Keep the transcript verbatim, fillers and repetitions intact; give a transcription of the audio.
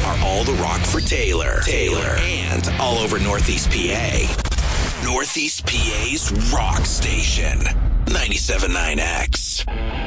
are all the rock for Taylor. Taylor. And all over Northeast P A. Northeast P A's rock station. ninety-seven point nine X.